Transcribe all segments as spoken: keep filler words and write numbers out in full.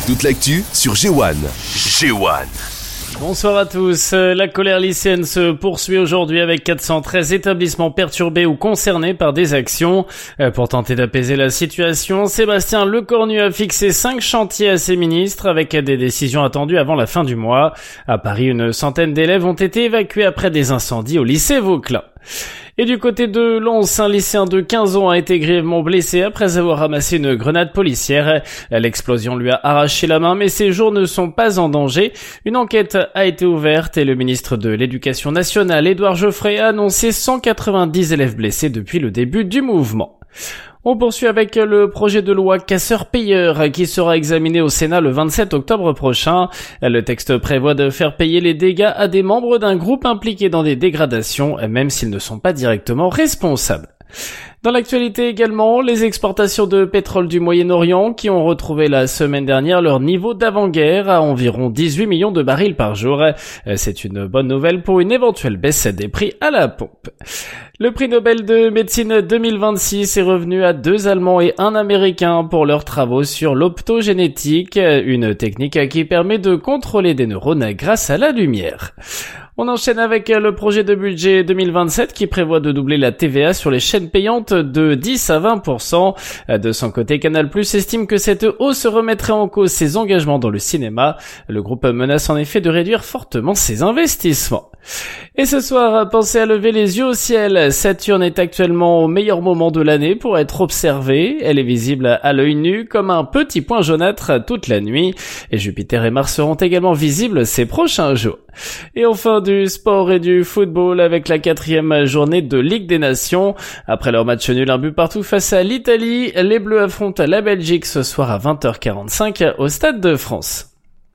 Toute l'actu sur G un. G un. Bonsoir à tous. La colère lycéenne se poursuit aujourd'hui avec quatre cent treize établissements perturbés ou concernés par des actions. Pour tenter d'apaiser la situation, Sébastien Lecornu a fixé cinq chantiers à ses ministres avec des décisions attendues avant la fin du mois. À Paris, une centaine d'élèves ont été évacués après des incendies au lycée Vauquelin. Et du côté de Lens, un lycéen de quinze ans a été grièvement blessé après avoir ramassé une grenade policière. L'explosion lui a arraché la main, mais ses jours ne sont pas en danger. Une enquête a été ouverte et le ministre de l'Éducation nationale, Édouard Geoffrey, a annoncé cent quatre-vingt-dix élèves blessés depuis le début du mouvement. On poursuit avec le projet de loi casseur-payeur qui sera examiné au Sénat le vingt-sept octobre prochain. Le texte prévoit de faire payer les dégâts à des membres d'un groupe impliqué dans des dégradations, même s'ils ne sont pas directement responsables. Dans l'actualité également, les exportations de pétrole du Moyen-Orient qui ont retrouvé la semaine dernière leur niveau d'avant-guerre à environ dix-huit millions de barils par jour. C'est une bonne nouvelle pour une éventuelle baisse des prix à la pompe. Le prix Nobel de médecine deux mille vingt-six est revenu à deux Allemands et un Américain pour leurs travaux sur l'optogénétique, une technique qui permet de contrôler des neurones grâce à la lumière. On enchaîne avec le projet de budget deux mille vingt-sept qui prévoit de doubler la T V A sur les chaînes payantes de dix à vingt pour cent. De son côté, Canal+ estime que cette hausse remettrait en cause ses engagements dans le cinéma. Le groupe menace en effet de réduire fortement ses investissements. Et ce soir, pensez à lever les yeux au ciel. Saturne est actuellement au meilleur moment de l'année pour être observée. Elle est visible à l'œil nu comme un petit point jaunâtre toute la nuit. Et Jupiter et Mars seront également visibles ces prochains jours. Et enfin du sport et du football avec la quatrième journée de Ligue des Nations. Après leur match nul un but partout face à l'Italie, les Bleus affrontent la Belgique ce soir à vingt heures quarante-cinq au Stade de France.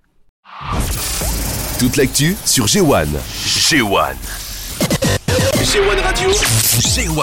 Toute l'actu sur G un. G un. G un Radio. G un.